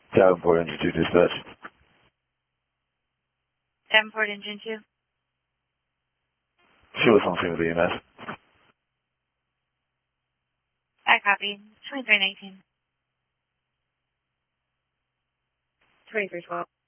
Davenport Engine 2 dispatch. Davenport Engine 2. She was on scene with EMS. I copy. 2319. 2312.